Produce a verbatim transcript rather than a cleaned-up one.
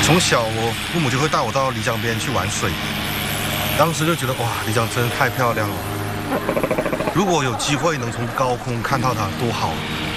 从小我父母就会带我到漓江边去玩水，当时就觉得哇，漓江真的太漂亮了。如果有机会能从高空看到它，多好！